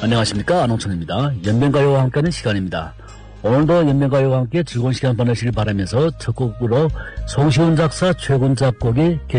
안녕하십니까, 안홍천입니다. 연변가요와 함께하는 시간입니다. 오늘도 연변가요와 함께 즐거운 시간 보내시길 바라면서 첫 곡으로 송시훈 작사 최군 작곡의